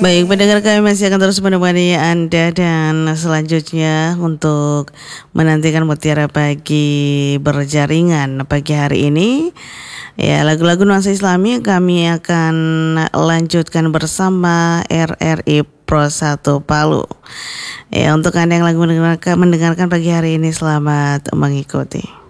Baik, pendengar kami masih akan terus menemani Anda dan selanjutnya untuk menantikan Mutiara Pagi berjaringan pagi hari ini. Ya, lagu-lagu nuansa Islami kami akan lanjutkan bersama RRI Pro 1 Palu. Ya, untuk Anda yang lagi mendengarkan pagi hari ini, selamat mengikuti.